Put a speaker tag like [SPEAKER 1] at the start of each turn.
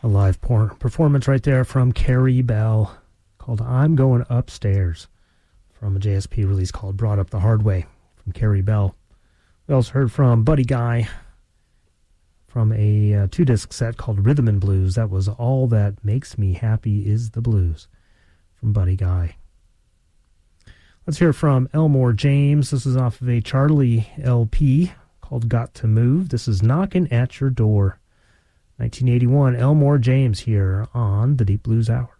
[SPEAKER 1] A live performance right there from Carrie Bell called I'm Going Upstairs from a JSP release called Brought Up the Hard Way from Carrie Bell. We also heard from Buddy Guy from a 2-disc set called Rhythm and Blues. That was All That Makes Me Happy Is the Blues from Buddy Guy. Let's hear from Elmore James. This is off of a Charlie LP called Got to Move. This is Knockin' at Your Door. 1981, Elmore James here on the Deep Blues Hour.